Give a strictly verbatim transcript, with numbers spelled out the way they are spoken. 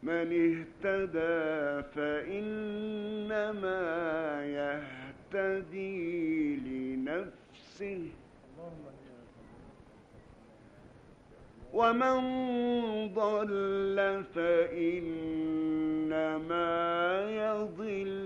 من اهتدى فإنما يهتدي لنفسه ومن ضل فإنما يضل